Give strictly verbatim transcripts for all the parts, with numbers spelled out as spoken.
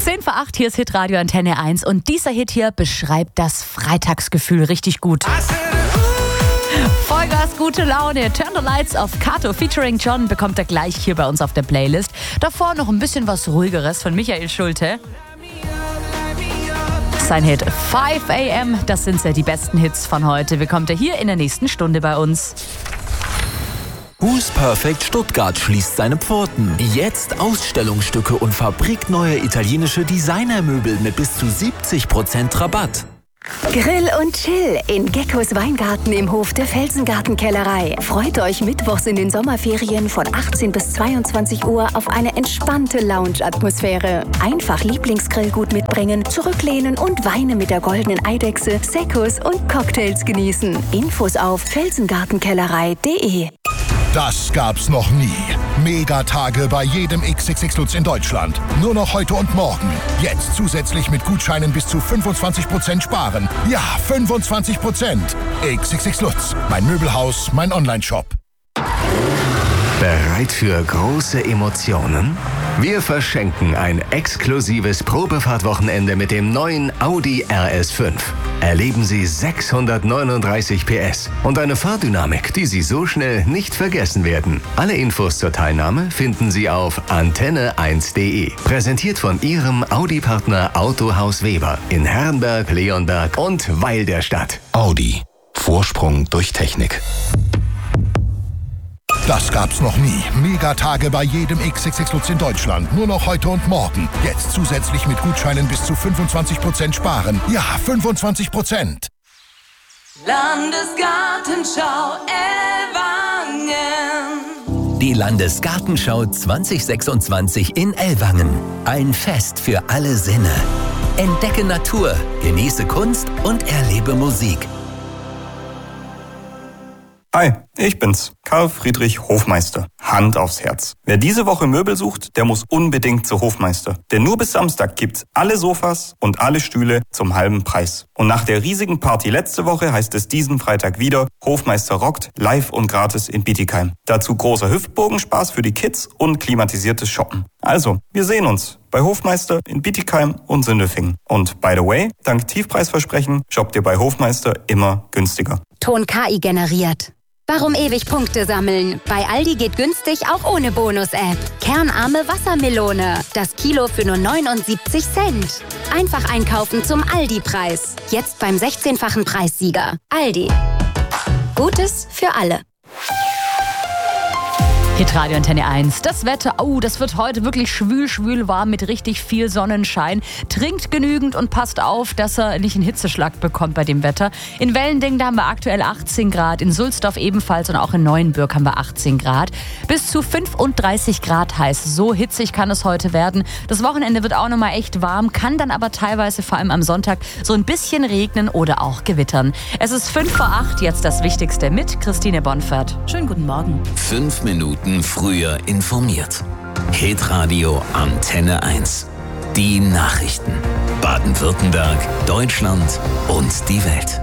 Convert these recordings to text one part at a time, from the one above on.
zehn vor acht, hier ist Hitradio Antenne eins und dieser Hit hier beschreibt das Freitagsgefühl richtig gut. Vollgas gute Laune. Turn the Lights auf Kato featuring John bekommt er gleich hier bei uns auf der Playlist. Davor noch ein bisschen was Ruhigeres von Michael Schulte. Sein Hit five a m, das sind ja die besten Hits von heute, bekommt er hier in der nächsten Stunde bei uns. Who's Perfect Stuttgart schließt seine Pforten. Jetzt Ausstellungsstücke und fabrikneue italienische Designermöbel mit bis zu siebzig Prozent Rabatt. Grill und Chill in Geckos Weingarten im Hof der Felsengartenkellerei. Freut euch mittwochs in den Sommerferien von achtzehn bis zweiundzwanzig Uhr auf eine entspannte Lounge-Atmosphäre. Einfach Lieblingsgrillgut mitbringen, zurücklehnen und Weine mit der goldenen Eidechse, Seccos und Cocktails genießen. Infos auf felsengartenkellerei punkt de. Das gab's noch nie. Megatage bei jedem X X X Lutz in Deutschland. Nur noch heute und morgen. Jetzt zusätzlich mit Gutscheinen bis zu fünfundzwanzig Prozent sparen. Ja, fünfundzwanzig Prozent. X X X Lutz. Mein Möbelhaus, mein Online-Shop. Bereit für große Emotionen? Wir verschenken ein exklusives Probefahrtwochenende mit dem neuen Audi R S fünf. Erleben Sie sechshundertneununddreißig P S und eine Fahrdynamik, die Sie so schnell nicht vergessen werden. Alle Infos zur Teilnahme finden Sie auf antenne eins punkt de. Präsentiert von Ihrem Audi-Partner Autohaus Weber in Herrenberg, Leonberg und Weil der Stadt. Audi. Vorsprung durch Technik. Das gab's noch nie. Megatage bei jedem X X X Lutz in Deutschland. Nur noch heute und morgen. Jetzt zusätzlich mit Gutscheinen bis zu fünfundzwanzig Prozent sparen. Ja, fünfundzwanzig Prozent. Landesgartenschau Ellwangen. Die Landesgartenschau zwanzig sechsundzwanzig in Ellwangen. Ein Fest für alle Sinne. Entdecke Natur, genieße Kunst und erlebe Musik. Hi, ich bin's, Karl Friedrich Hofmeister. Hand aufs Herz. Wer diese Woche Möbel sucht, der muss unbedingt zu Hofmeister. Denn nur bis Samstag gibt's alle Sofas und alle Stühle zum halben Preis. Und nach der riesigen Party letzte Woche heißt es diesen Freitag wieder, Hofmeister rockt, live und gratis in Bietigheim. Dazu großer Hüftbogenspaß für die Kids und klimatisiertes Shoppen. Also, wir sehen uns bei Hofmeister in Bietigheim und Sindelfingen. Und by the way, dank Tiefpreisversprechen shoppt ihr bei Hofmeister immer günstiger. Ton K I generiert. Warum ewig Punkte sammeln? Bei Aldi geht günstig auch ohne Bonus-App. Kernarme Wassermelone. Das Kilo für nur neunundsiebzig Cent. Einfach einkaufen zum Aldi-Preis. Jetzt beim sechzehnfachen Preissieger. Aldi. Gutes für alle. Hitradio Antenne eins. Das Wetter, oh, das wird heute wirklich schwül, schwül warm mit richtig viel Sonnenschein. Trinkt genügend und passt auf, dass er nicht einen Hitzeschlag bekommt bei dem Wetter. In Wellending, da haben wir aktuell achtzehn Grad, in Sulzdorf ebenfalls und auch in Neuenbürg haben wir achtzehn Grad. Bis zu fünfunddreißig Grad heiß. So hitzig kann es heute werden. Das Wochenende wird auch nochmal echt warm, kann dann aber teilweise vor allem am Sonntag so ein bisschen regnen oder auch gewittern. Es ist fünf vor acht, jetzt das Wichtigste mit Christine Bonfert. Schönen guten Morgen. Fünf Minuten früher informiert. Hitradio Antenne eins. Die Nachrichten. Baden-Württemberg, Deutschland und die Welt.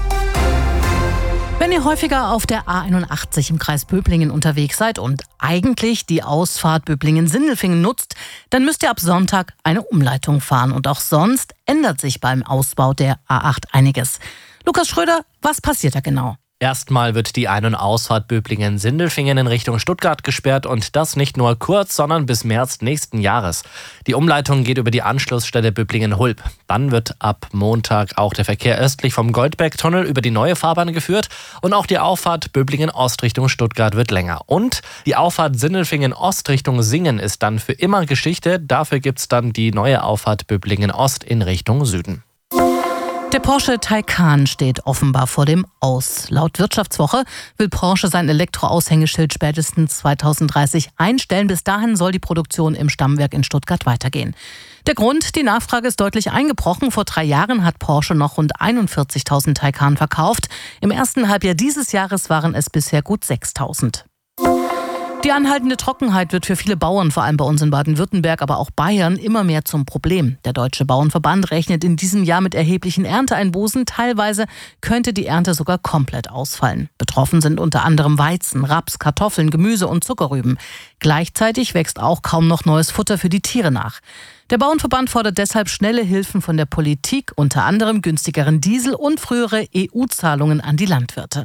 Wenn ihr häufiger auf der A einundachtzig im Kreis Böblingen unterwegs seid und eigentlich die Ausfahrt Böblingen-Sindelfingen nutzt, dann müsst ihr ab Sonntag eine Umleitung fahren. Und auch sonst ändert sich beim Ausbau der A acht einiges. Lukas Schröder, was passiert da genau? Erstmal wird die Ein- und Ausfahrt Böblingen-Sindelfingen in Richtung Stuttgart gesperrt und das nicht nur kurz, sondern bis März nächsten Jahres. Die Umleitung geht über die Anschlussstelle Böblingen-Hulb. Dann wird ab Montag auch der Verkehr östlich vom Goldbergtunnel über die neue Fahrbahn geführt und auch die Auffahrt Böblingen-Ost Richtung Stuttgart wird länger. Und die Auffahrt Sindelfingen-Ost Richtung Singen ist dann für immer Geschichte. Dafür gibt's dann die neue Auffahrt Böblingen-Ost in Richtung Süden. Der Porsche Taycan steht offenbar vor dem Aus. Laut Wirtschaftswoche will Porsche sein Elektroaushängeschild spätestens zweitausenddreißig einstellen. Bis dahin soll die Produktion im Stammwerk in Stuttgart weitergehen. Der Grund, die Nachfrage ist deutlich eingebrochen. Vor drei Jahren hat Porsche noch rund einundvierzigtausend Taycan verkauft. Im ersten Halbjahr dieses Jahres waren es bisher gut sechstausend. Die anhaltende Trockenheit wird für viele Bauern, vor allem bei uns in Baden-Württemberg, aber auch Bayern, immer mehr zum Problem. Der Deutsche Bauernverband rechnet in diesem Jahr mit erheblichen Ernteeinbußen. Teilweise könnte die Ernte sogar komplett ausfallen. Betroffen sind unter anderem Weizen, Raps, Kartoffeln, Gemüse und Zuckerrüben. Gleichzeitig wächst auch kaum noch neues Futter für die Tiere nach. Der Bauernverband fordert deshalb schnelle Hilfen von der Politik, unter anderem günstigeren Diesel und frühere E U-Zahlungen an die Landwirte.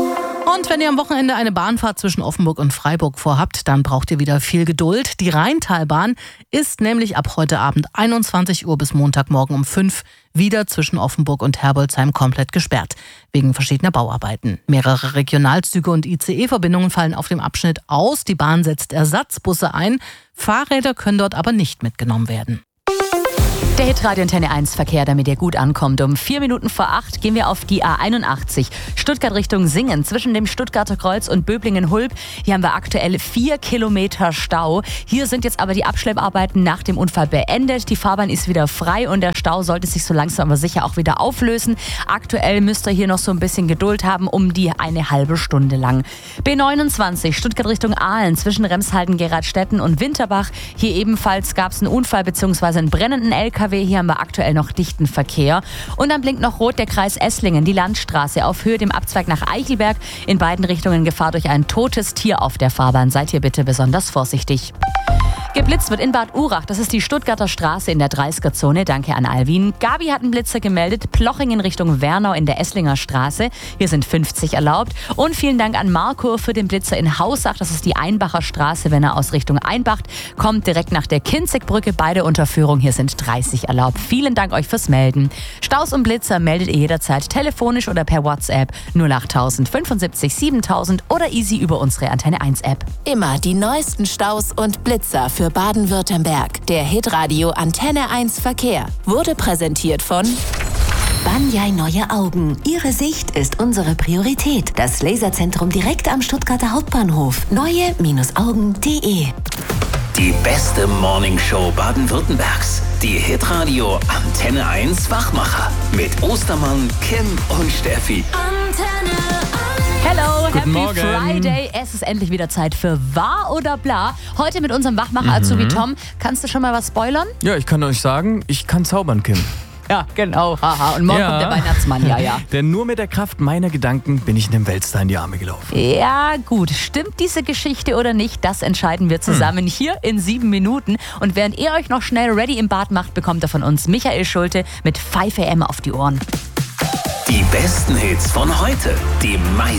Und wenn ihr am Wochenende eine Bahnfahrt zwischen Offenburg und Freiburg vorhabt, dann braucht ihr wieder viel Geduld. Die Rheintalbahn ist nämlich ab heute Abend einundzwanzig Uhr bis Montagmorgen um fünf wieder zwischen Offenburg und Herbolzheim komplett gesperrt, wegen verschiedener Bauarbeiten. Mehrere Regionalzüge und I C E-Verbindungen fallen auf dem Abschnitt aus. Die Bahn setzt Ersatzbusse ein. Fahrräder können dort aber nicht mitgenommen werden. Der Hitradio Antenne eins Verkehr, damit ihr gut ankommt. Um vier Minuten vor acht gehen wir auf die A einundachtzig, Stuttgart Richtung Singen, zwischen dem Stuttgarter Kreuz und Böblingen-Hulb. Hier haben wir aktuell vier Kilometer Stau. Hier sind jetzt aber die Abschlepparbeiten nach dem Unfall beendet. Die Fahrbahn ist wieder frei und der Stau sollte sich so langsam aber sicher auch wieder auflösen. Aktuell müsst ihr hier noch so ein bisschen Geduld haben, um die eine halbe Stunde lang. B neunundzwanzig, Stuttgart Richtung Aalen, zwischen Remshalden, Geradstetten und Winterbach. Hier ebenfalls gab es einen Unfall bzw. einen brennenden L K W. Hier haben wir aktuell noch dichten Verkehr. Und dann blinkt noch rot der Kreis Esslingen, die Landstraße auf Höhe dem Abzweig nach Eichelberg. In beiden Richtungen Gefahr durch ein totes Tier auf der Fahrbahn. Seid hier bitte besonders vorsichtig. Geblitzt wird in Bad Urach. Das ist die Stuttgarter Straße in der dreißiger-Zone. Danke an Alwin. Gabi hat einen Blitzer gemeldet. Ploching in Richtung Wernau in der Esslinger Straße. Hier sind fünfzig erlaubt. Und vielen Dank an Marco für den Blitzer in Hausach. Das ist die Einbacher Straße, wenn er aus Richtung Einbach kommt, direkt nach der Kinzigbrücke. Beide Unterführung. Hier sind dreißig erlaubt. Vielen Dank euch fürs Melden. Staus und Blitzer meldet ihr jederzeit telefonisch oder per WhatsApp null acht tausend fünfundsiebzig siebentausend oder easy über unsere Antenne eins App. Immer die neuesten Staus und Blitzer für Baden-Württemberg. Der Hitradio Antenne eins Verkehr wurde präsentiert von Banyai Neue Augen. Ihre Sicht ist unsere Priorität. Das Laserzentrum direkt am Stuttgarter Hauptbahnhof. neue Augen punkt de. Die beste Morningshow Baden-Württembergs. Die Hitradio Antenne eins Wachmacher. Mit Ostermann, Kim und Steffi. Antenne Hello, Guten Happy Morgen. Friday. Es ist endlich wieder Zeit für Wahr oder Bla. Heute mit unserem Wachmacher Azubi Mhm. Tom. Kannst du schon mal was spoilern? Ja, ich kann euch sagen, ich kann zaubern, Kim. Ja, genau. Haha. Und morgen Ja. kommt der Weihnachtsmann, ja, ja. Denn nur mit der Kraft meiner Gedanken bin ich in dem Weltstar in die Arme gelaufen. Ja, gut. Stimmt diese Geschichte oder nicht? Das entscheiden wir zusammen Hm. hier in sieben Minuten. Und während ihr euch noch schnell ready im Bad macht, bekommt ihr von uns Michael Schulte mit five a m auf die Ohren. Die besten Hits von heute. Die meisten